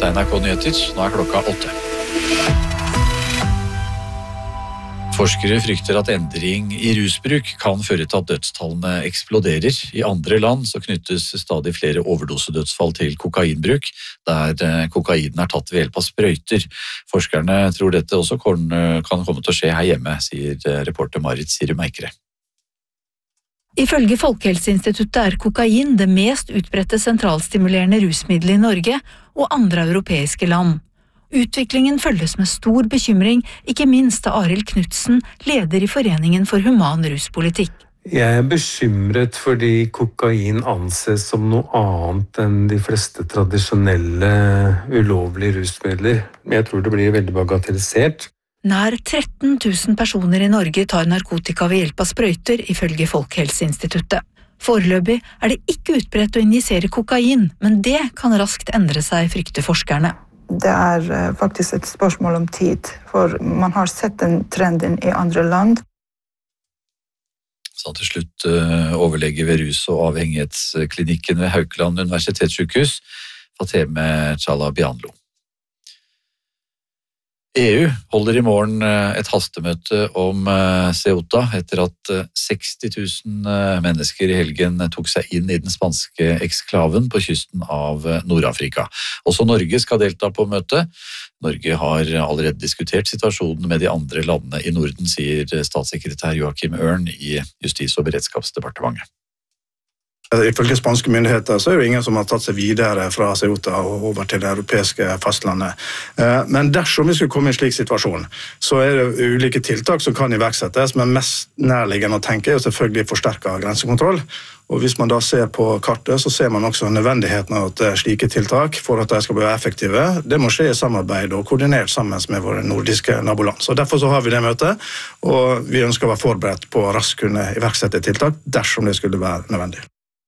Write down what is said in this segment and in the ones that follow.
Dette NRK Nyheter, nå klokka 8. Forskere frykter at endring i rusbruk kan føre til at dødstallene eksploderer. I andre land så knyttes stadig flere overdosedødsfall til kokainbruk, der kokainen tatt ved hjelp av sprøyter. Forskerne tror dette også kan komme til å skje her hjemme, sier reporter Marit Sirum Eikere. Ifølge Folkehelseinstituttet kokain det mest utbredte sentralstimulerende rusmiddelet i Norge og andre europeiske land. Utviklingen følges med stor bekymring, ikke minst da Arild Knudsen, leder i Foreningen for human ruspolitikk. Jeg bekymret fordi kokain anses som noe annet enn de fleste tradisjonelle ulovlige rusmidler. Jeg tror det blir veldig bagatellisert. Nær 13 000 personer i Norge tar narkotika ved hjelp av sprøyter, ifølge Folkehelseinstituttet. Foreløpig det ikke utbredt å injisere kokain, men det kan raskt endre seg, frykter forskerne. Det faktisk et spørsmål om tid, for man har sett den trenden i andre land. Så til slutt overlege ved rus- og avhengighetsklinikken ved Haukeland universitetssykehus, Fateme Chalabianlo. EU holder i morgen et hastemøte om Ceuta etter at 60 000 mennesker i helgen tok seg inn i den spanske eksklaven på kysten av Nord-Afrika. Også Norge skal delta på møtet. Norge har allerede diskutert situasjonen med de andre landene i Norden, sier statssekretær Joachim Ørn i Justis- og beredskapsdepartementet. Ifølge spanske myndigheter så det ingen som har tatt seg videre fra Ceuta og over til det europeiske fastlandet. Men dersom vi skulle komme i en slik situasjon, så det ulike tiltak som kan iverksettes, men mest nærliggende å tenke selvfølgelig forsterket grensekontroll. Og hvis man da ser på kartet, så ser man også nødvendigheten av at slike tiltak, for at de skal bli effektive, det må skje i samarbeid og koordinert sammen med våre nordiske naboland. Så derfor så har vi det møtet, og vi ønsker å være forberedt på å raskt kunne iverksette tiltak dersom det skulle være nødvendig.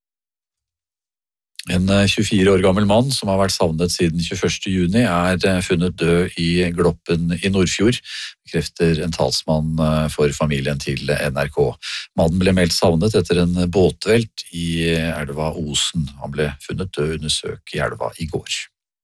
En 24 år gammel mann som har vært savnet siden 21. juni funnet død i Gloppen i Nordfjord, bekrefter en talsmann for familien til NRK. Mannen ble meldt savnet etter en båtvelt i elva Osen. Han ble funnet død under søk i elva i går.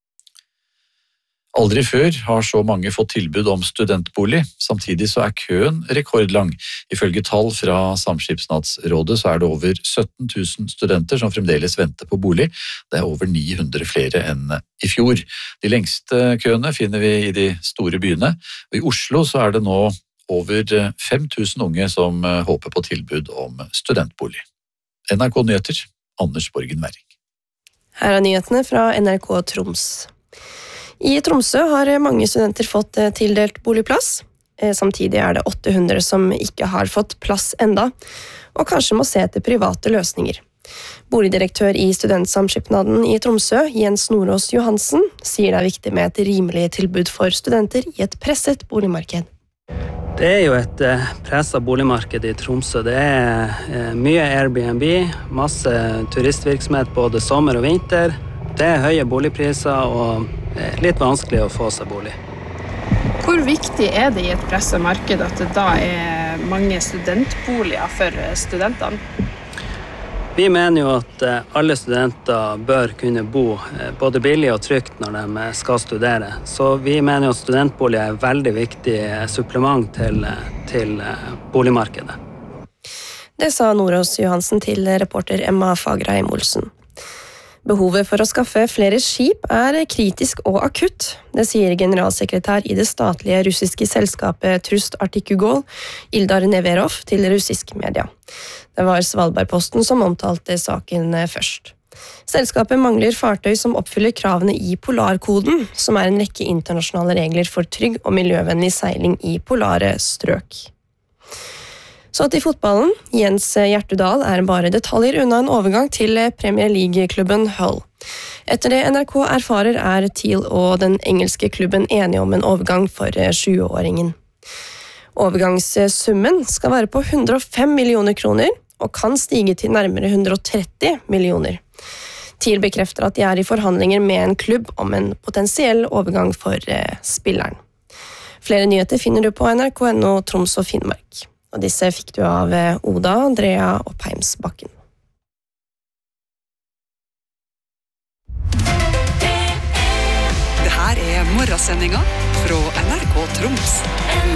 Aldri før har så mange fått tilbud om studentbolig, samtidig så køen rekordlang. Ifølge tall fra Samskipnadsrådet så det over 17 000 studenter som fremdeles venter på bolig. Det over 900 flere enn i fjor. De lengste køene finner vi i de store byene. Og i Oslo så det nå over 5 000 unge som håper på tilbud om studentbolig. NRK Nyheter, Anders Borgen Werring. Her nyhetene fra NRK Troms. I Tromsø har mange studenter fått tildelt boligplass. Samtidig det 800 som ikke har fått plass enda, og kanskje må se etter private løsninger. Boligdirektør i Studentsamskipnaden i Tromsø, Jens Nordås Johansen, sier det viktig med et rimelig tilbud for studenter i et presset boligmarked. Det jo et presset boligmarked i Tromsø. Det mye Airbnb, masse turistvirksomhet både sommer og vinter. Det høye boligpriser og litt vanskelig å få seg bolig. Hvor viktig det i et presset marked at det da mange studentboliger for studentene? Vi mener jo at alle studenter bør kunne bo både billig og trygt når de skal studere. Så vi mener jo at studentbolig et veldig viktig supplement til boligmarkedet. Det sa Nordås Johansen til reporter Emma Fagerheim Olsen. Behovet for å skaffe flere skip kritisk og akutt. Det sier generalsekretær i det statlige russiske selskapet Trust Artikugol, Ildar Neverov, til russisk media. Det var Svalbardposten som omtalte saken først. Selskapet mangler fartøy som oppfyller kravene i Polarkoden, som en rekke internasjonale regler for trygg og miljøvennlig seiling i polare strøk. Så til fotballen. Jens Hjertudal bare detaljer unna en overgang til Premier League-klubben Hull. Etter det NRK erfarer Thiel og den engelske klubben enige om en overgang for 20-åringen. Overgangssummen skal være på 105 millioner kroner og kan stige til nærmere 130 millioner. Thiel bekrefter at de i forhandlinger med en klubb om en potensiell overgang for spilleren. Flere nyheter finner du på NRK.no Troms og Finnmark. Og disse fikk du av Oda, Andrea og Peimsbakken. Det morgensendinga fra NRK Troms.